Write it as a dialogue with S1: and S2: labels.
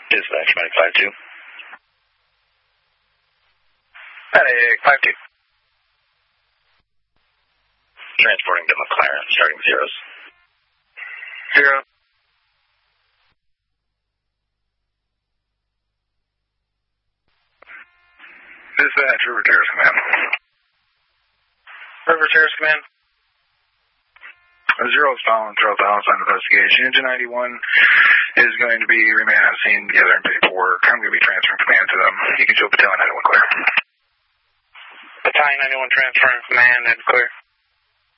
S1: Dispatch, Mike 52.
S2: Medic 52.
S1: Transporting to McLaren, starting zeros.
S2: 0. Dispatch, River Terrace Command. River Terrace Command. 0 is following throughout the homicide investigation. Engine 91 is going to be remain on scene gathering paperwork. I'm going to be transferring command to them. You can show Battalion 91 clear.
S3: Battalion 91 transferring command and clear.